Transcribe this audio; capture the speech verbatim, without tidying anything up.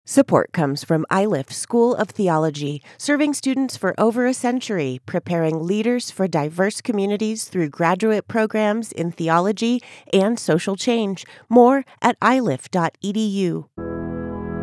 Support comes from I L I F School of Theology, serving students for over a century, preparing leaders for diverse communities through graduate programs in theology and social change. More at I L I F dot E D U.